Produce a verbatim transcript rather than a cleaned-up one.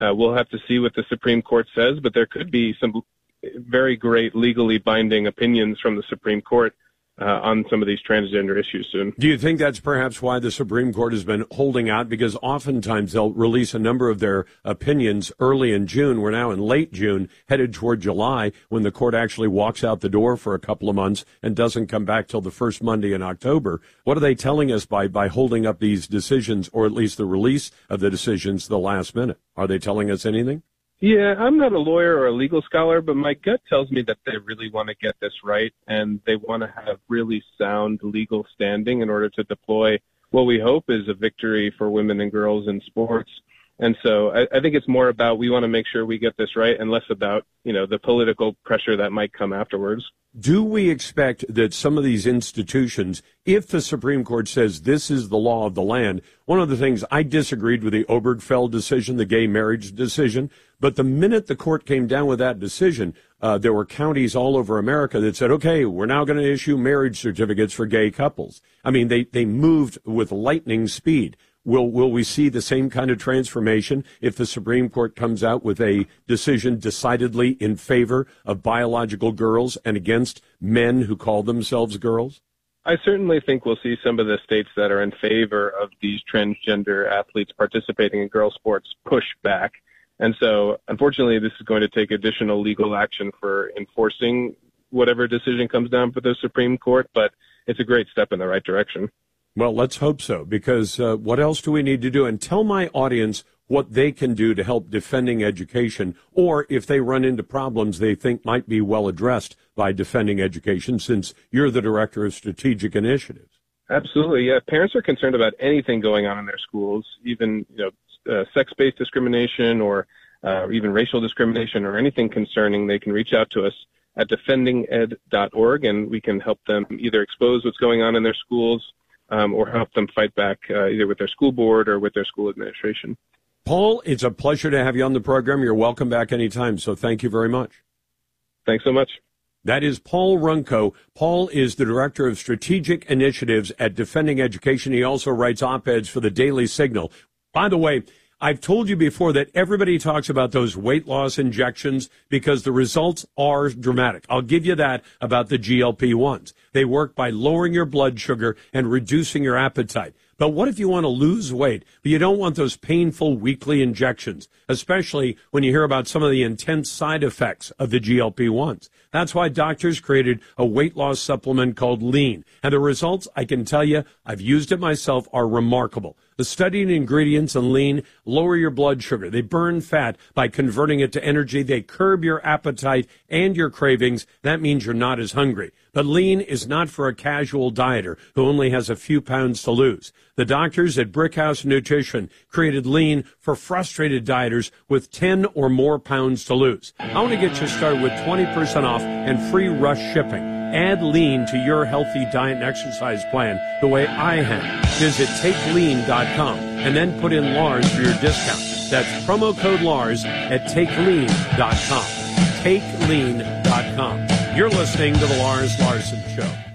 Uh, we'll have to see what the Supreme Court says, but there could be some very great legally binding opinions from the Supreme Court Uh, on some of these transgender issues soon. Do you think that's perhaps why the Supreme Court has been holding out? Because oftentimes they'll release a number of their opinions early in June. We're now in late June, headed toward July, when the court actually walks out the door for a couple of months and doesn't come back till the first Monday in October. What are they telling us by, by holding up these decisions, or at least the release of the decisions, the last minute? Are they telling us anything? Yeah, I'm not a lawyer or a legal scholar, but my gut tells me that they really want to get this right, and they want to have really sound legal standing in order to deploy what we hope is a victory for women and girls in sports. And so I, I think it's more about we want to make sure we get this right and less about, you know, the political pressure that might come afterwards. Do we expect that some of these institutions, if the Supreme Court says this is the law of the land, one of the things I disagreed with the Obergefell decision, the gay marriage decision, but the minute the court came down with that decision, uh, there were counties all over America that said, okay, we're now going to issue marriage certificates for gay couples. I mean, they, they moved with lightning speed. Will will we see the same kind of transformation if the Supreme Court comes out with a decision decidedly in favor of biological girls and against men who call themselves girls? I certainly think we'll see some of the states that are in favor of these transgender athletes participating in girls' sports push back. And so, unfortunately, this is going to take additional legal action for enforcing whatever decision comes down for the Supreme Court, but it's a great step in the right direction. Well, let's hope so, because uh, what else do we need to do? And tell my audience what they can do to help defending education, or if they run into problems they think might be well addressed by defending education, since you're the director of strategic initiatives. Absolutely, yeah. Parents are concerned about anything going on in their schools, even you know, uh, sex-based discrimination or uh, even racial discrimination or anything concerning. They can reach out to us at defending ed dot org, and we can help them either expose what's going on in their schools Um, or help them fight back uh, either with their school board or with their school administration. Paul, it's a pleasure to have you on the program. You're welcome back anytime, so thank you very much. Thanks so much. That is Paul Runco. Paul is the Director of Strategic Initiatives at Defending Education. He also writes op-eds for the Daily Signal. By the way, I've told you before that everybody talks about those weight loss injections because the results are dramatic. I'll give you that about the G L P ones. They work by lowering your blood sugar and reducing your appetite. But what if you want to lose weight, but you don't want those painful weekly injections, especially when you hear about some of the intense side effects of the G L P ones? That's why doctors created a weight loss supplement called Lean. And the results, I can tell you, I've used it myself, are remarkable. The studied ingredients in Lean lower your blood sugar. They burn fat by converting it to energy. They curb your appetite and your cravings. That means you're not as hungry. But Lean is not for a casual dieter who only has a few pounds to lose. The doctors at Brickhouse Nutrition created Lean for frustrated dieters with ten or more pounds to lose. I want to get you started with twenty percent off and free rush shipping. Add Lean to your healthy diet and exercise plan the way I have. Visit take lean dot com and then put in Lars for your discount. That's promo code Lars at take lean dot com. take lean dot com. You're listening to The Lars Larson Show.